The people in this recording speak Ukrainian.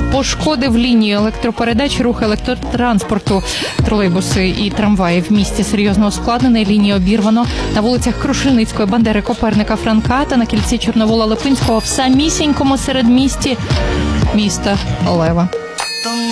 пошкодив лінію електропередач, рух електротранспорту, тролейбуси і трамваї в місті серйозно ускладнений, лінії обірвано на вулицях Крушельницької, Бандери, Коперника, Франка та на кільці Чорновола-Липинського в самісінькому середмісті міста Лева.